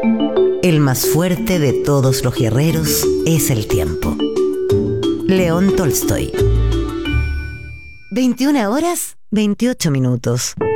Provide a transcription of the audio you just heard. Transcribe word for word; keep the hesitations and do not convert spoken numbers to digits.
El más fuerte de todos los guerreros es el tiempo. León Tolstoy. veintiuna horas, veintiocho minutos.